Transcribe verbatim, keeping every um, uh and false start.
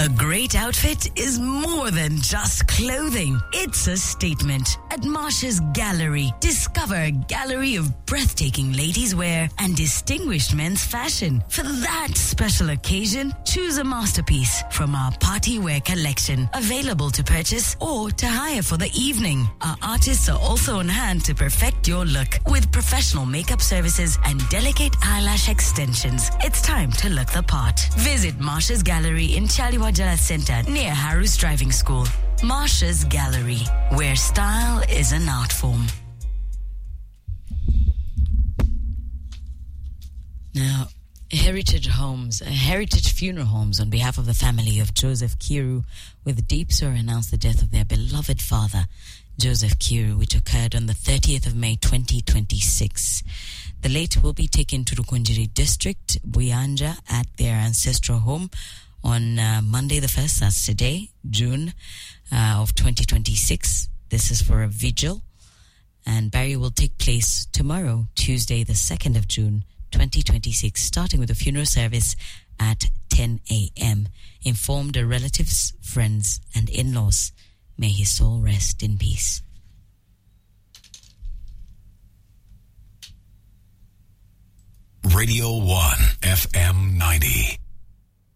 A great outfit is more than just clothing. It's a statement. At Marsha's Gallery, discover a gallery of breathtaking ladies' wear and distinguished men's fashion. For that special occasion, choose a masterpiece from our party wear collection, available to purchase or to hire for the evening. Our artists are also on hand to perfect your look with professional makeup services and delicate eyelash extensions. It's time to look the part. Visit Marsha's Gallery in Chaliwajala Center near Harus Driving School. Marsha's Gallery, where style is an art form. Now, Heritage Homes, Heritage Funeral Homes, on behalf of the family of Joseph Kiru, with deep sorrow announced the death of their beloved father, Joseph Kiru, which occurred on the thirtieth of May twenty twenty-six. The late will be taken to Rukunjiri District, Buyanja, at their ancestral home on uh, Monday the first, that's today, June uh, of twenty twenty-six. This is for a vigil. And burial will take place tomorrow, Tuesday the second of June, twenty twenty-six, starting with a funeral service at ten a.m. Informed the relatives, friends, and in-laws. May his soul rest in peace. Radio one, F M ninety.